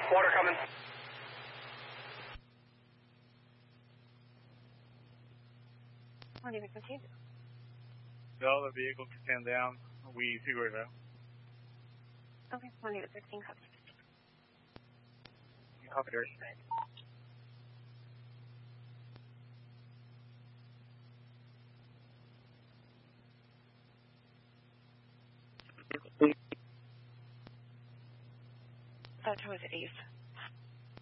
Water coming. What do you think? Tell the vehicle to stand down. We figure it out. Okay, 1 to 16 copy. Copy, Dirty. That was east.